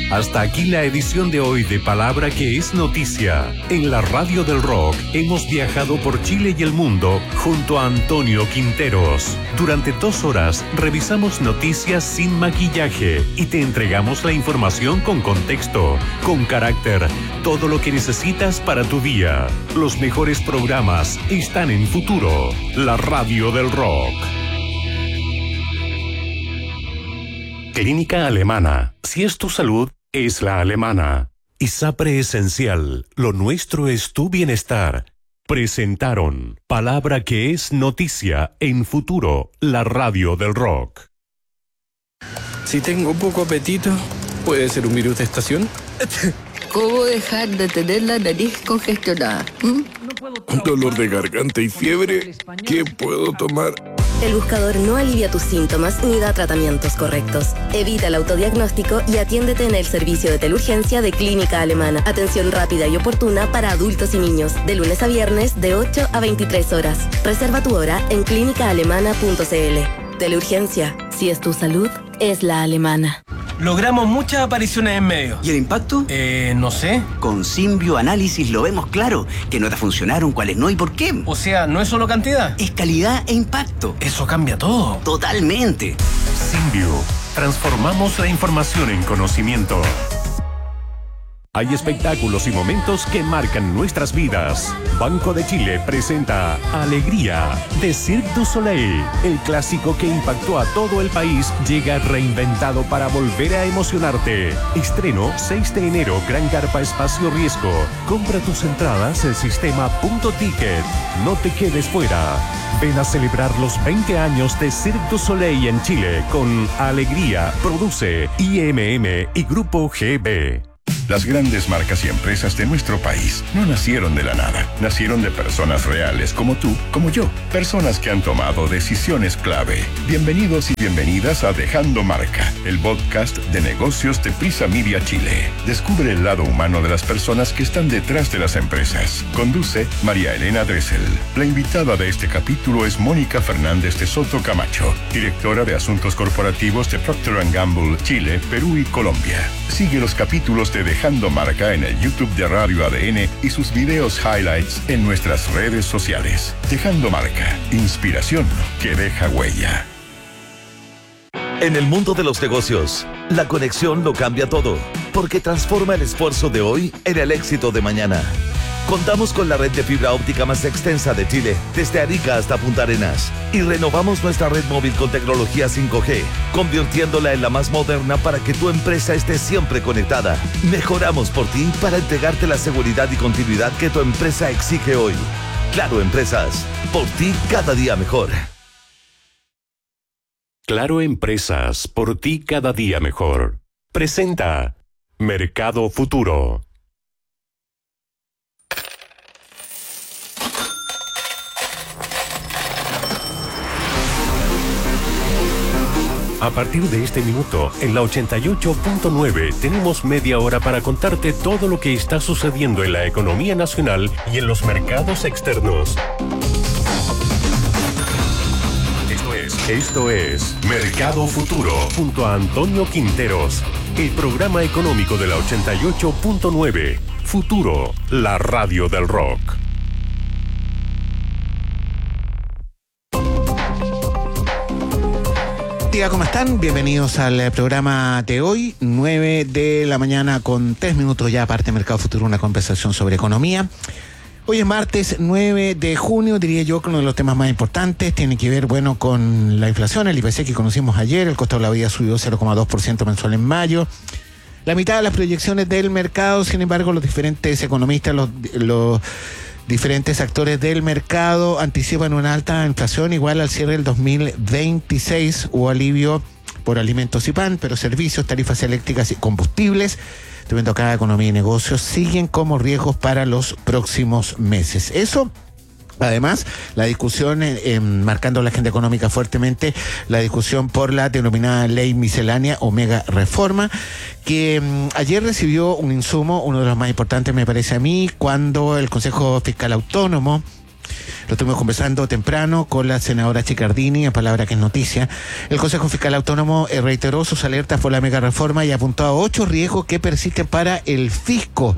Hasta aquí la edición de hoy de Palabra que es Noticia. En la Radio del Rock hemos viajado por Chile y el mundo junto a Antonio Quinteros. Durante 2 horas revisamos noticias sin maquillaje y te entregamos la información con contexto, con carácter, todo lo que necesitas para tu día. Los mejores programas están en Futuro, la Radio del Rock. Clínica Alemana. Si es tu salud, es la alemana. ISAPRE Esencial. Lo nuestro es tu bienestar. Presentaron Palabra que es Noticia en Futuro, la Radio del Rock. Si tengo poco apetito, ¿puede ser un virus de estación? ¿Cómo dejar de tener la nariz congestionada? Dolor de garganta y fiebre. ¿Qué puedo tomar? El buscador no alivia tus síntomas ni da tratamientos correctos. Evita el autodiagnóstico y atiéndete en el servicio de teleurgencia de Clínica Alemana. Atención rápida y oportuna para adultos y niños. De lunes a viernes, de 8 a 23 horas. Reserva tu hora en clínicaalemana.cl. Teleurgencia. Si es tu salud, es la alemana. Logramos muchas apariciones en medios. ¿Y el impacto? No sé. Con Symbio Análisis lo vemos claro. ¿Qué notas funcionaron, cuáles no y por qué? O sea, no es solo cantidad. Es calidad e impacto. Eso cambia todo. Totalmente. Symbio. Transformamos la información en conocimiento. Hay espectáculos y momentos que marcan nuestras vidas. Banco de Chile presenta Alegría de Cirque du Soleil. El clásico que impactó a todo el país llega reinventado para volver a emocionarte. Estreno 6 de enero, Gran Carpa Espacio Riesgo. Compra tus entradas en sistema Punto Ticket. No te quedes fuera. Ven a celebrar los 20 años de Cirque du Soleil en Chile con Alegría. Produce IMM y Grupo GB. Las grandes marcas y empresas de nuestro país no nacieron de la nada. Nacieron de personas reales como tú, como yo. Personas que han tomado decisiones clave. Bienvenidos y bienvenidas a Dejando Marca, el podcast de negocios de Prisa Media Chile. Descubre el lado humano de las personas que están detrás de las empresas. Conduce María Elena Dressel. La invitada de este capítulo es Mónica Fernández de Soto Camacho, directora de Asuntos Corporativos de Procter & Gamble, Chile, Perú y Colombia. Sigue los capítulos de Dejando Marca en el YouTube de Radio ADN y sus videos highlights en nuestras redes sociales. Dejando Marca, inspiración que deja huella. En el mundo de los negocios, la conexión lo cambia todo, porque transforma el esfuerzo de hoy en el éxito de mañana. Contamos con la red de fibra óptica más extensa de Chile, desde Arica hasta Punta Arenas, y renovamos nuestra red móvil con tecnología 5G, convirtiéndola en la más moderna para que tu empresa esté siempre conectada. Mejoramos por ti para entregarte la seguridad y continuidad que tu empresa exige hoy. Claro Empresas, por ti cada día mejor. Claro Empresas, por ti cada día mejor. Presenta Mercado Futuro. A partir de este minuto, en la 88.9, tenemos media hora para contarte todo lo que está sucediendo en la economía nacional y en los mercados externos. Esto es Mercado Futuro, junto a Antonio Quinteros, el programa económico de la 88.9. Futuro, la radio del rock. ¿Cómo están? Bienvenidos al programa de hoy, 9 de la mañana con 3 minutos ya, aparte Mercado Futuro, una conversación sobre economía. Hoy es martes 9 de junio, diría yo que uno de los temas más importantes tiene que ver, bueno, con la inflación, el IPC que conocimos ayer. El costo de la vida subió 0,2% mensual en mayo. La mitad de las proyecciones del mercado, sin embargo, los diferentes economistas, los diferentes actores del mercado anticipan una alta inflación igual al cierre del 2026 o alivio por alimentos y pan, pero servicios, tarifas eléctricas y combustibles, debido a cada economía y negocios, siguen como riesgos para los próximos meses. Eso, además, la discusión, marcando la agenda económica fuertemente, la discusión por la denominada ley miscelánea o mega reforma, que ayer recibió un insumo, uno de los más importantes me parece a mí, cuando el Consejo Fiscal Autónomo Lo estuvimos conversando temprano con la senadora Chicardini, en palabra que es noticia. El Consejo Fiscal Autónomo reiteró sus alertas por la mega reforma y apuntó a 8 riesgos que persisten para el fisco.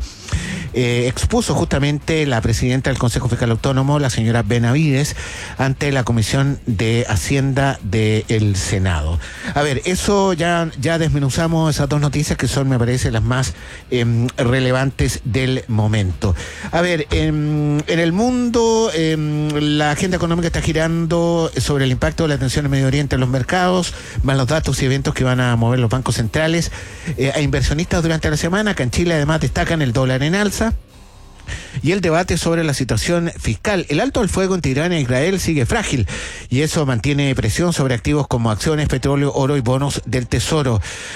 Expuso justamente la presidenta del Consejo Fiscal Autónomo, la señora Benavides, ante la Comisión de Hacienda del Senado. A ver, eso ya desmenuzamos esas dos noticias que son, me parece, las más relevantes del momento. A ver, en el mundo, la agenda económica está girando sobre el impacto de la tensión en Medio Oriente en los mercados, más los datos y eventos que van a mover los bancos centrales a inversionistas durante la semana. Acá en Chile, además, destacan el dólar en alza y el debate sobre la situación fiscal. El alto al fuego en Irán e Israel sigue frágil y eso mantiene presión sobre activos como acciones, petróleo, oro y bonos del Tesoro.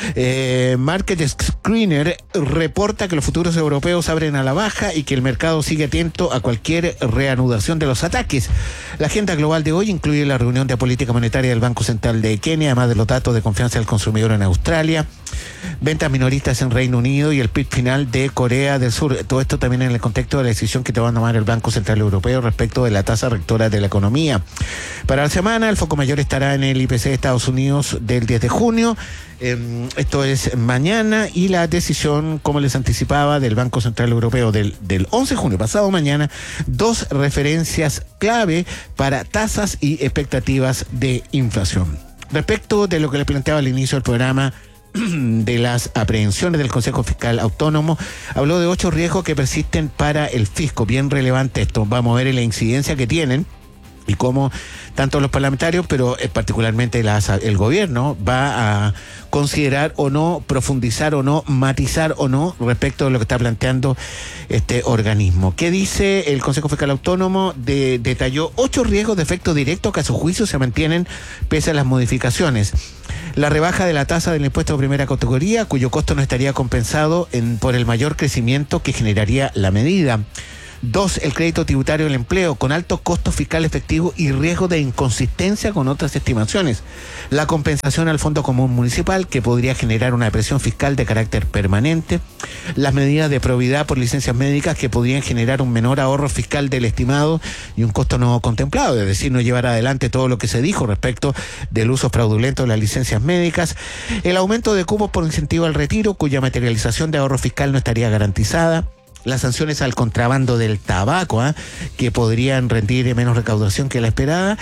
Market Screener reporta que los futuros europeos abren a la baja y que el mercado sigue atento a cualquier reanudación de los ataques. La agenda global de hoy incluye la reunión de política monetaria del Banco Central de Kenia, además de los datos de confianza del consumidor en Australia, ventas minoristas en Reino Unido y el PIB final de Corea del Sur. Todo esto también en el contexto de la decisión que te va a tomar el Banco Central Europeo respecto de la tasa rectora de la economía. Para la semana, el foco mayor estará en el IPC de Estados Unidos del 10 de junio. Esto es mañana, y la decisión, como les anticipaba, del Banco Central Europeo del 11 de junio, pasado mañana, 2 referencias clave para tasas y expectativas de inflación. Respecto de lo que le planteaba al inicio del programa, de las aprehensiones del Consejo Fiscal Autónomo, habló de 8 riesgos que persisten para el fisco. Bien relevante esto. Vamos a ver la incidencia que tienen y cómo tanto los parlamentarios, pero particularmente el gobierno, va a considerar o no, profundizar o no, matizar o no respecto de lo que está planteando este organismo. ¿Qué dice el Consejo Fiscal Autónomo? Detalló 8 riesgos de efecto directo que a su juicio se mantienen pese a las modificaciones. La rebaja de la tasa del impuesto de primera categoría, cuyo costo no estaría compensado por el mayor crecimiento que generaría la medida. 2, el crédito tributario del empleo, con alto costo fiscal efectivo y riesgo de inconsistencia con otras estimaciones. La compensación al Fondo Común Municipal, que podría generar una presión fiscal de carácter permanente. Las medidas de probidad por licencias médicas, que podrían generar un menor ahorro fiscal del estimado y un costo no contemplado, es decir, no llevar adelante todo lo que se dijo respecto del uso fraudulento de las licencias médicas. El aumento de cupos por incentivo al retiro, cuya materialización de ahorro fiscal no estaría garantizada. Las sanciones al contrabando del tabaco, que podrían rendir menos recaudación que la esperada.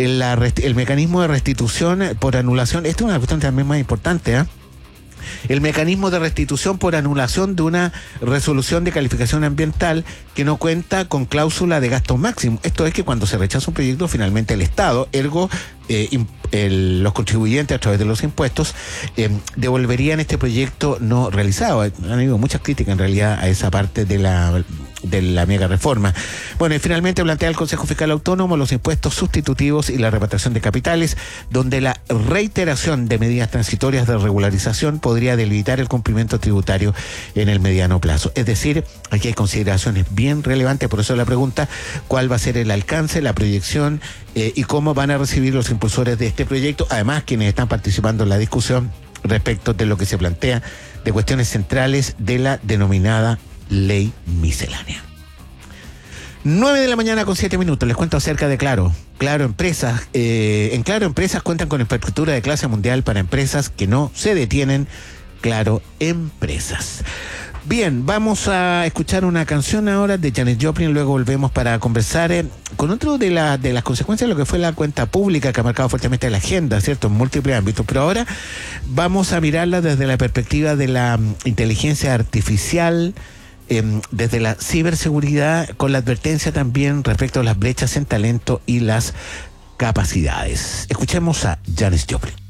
El mecanismo de restitución por anulación, esta es una cuestión también más importante, el mecanismo de restitución por anulación de una resolución de calificación ambiental que no cuenta con cláusula de gasto máximo. Esto es que cuando se rechaza un proyecto, finalmente el Estado, ergo los contribuyentes a través de los impuestos, devolverían este proyecto no realizado. Han habido muchas críticas en realidad a esa parte de la mega reforma. Bueno, y finalmente plantea el Consejo Fiscal Autónomo los impuestos sustitutivos y la repatriación de capitales, donde la reiteración de medidas transitorias de regularización podría debilitar el cumplimiento tributario en el mediano plazo. Es decir, aquí hay consideraciones bien relevantes, por eso la pregunta: ¿cuál va a ser el alcance, la proyección y cómo van a recibir los impulsores de este proyecto? Además, quienes están participando en la discusión respecto de lo que se plantea de cuestiones centrales de la denominada ley miscelánea. 9 de la mañana con 7 minutos. Les cuento acerca de Claro Empresas. En Claro Empresas cuentan con infraestructura de clase mundial para empresas que no se detienen. Claro Empresas. Bien, vamos a escuchar una canción ahora de Janis Joplin, luego volvemos para conversar con otro de las consecuencias de lo que fue la cuenta pública que ha marcado fuertemente la agenda, ¿cierto?, en múltiples ámbitos, pero ahora vamos a mirarla desde la perspectiva de la inteligencia artificial, desde la ciberseguridad, con la advertencia también respecto a las brechas en talento y las capacidades. Escuchemos a Janis Joplin.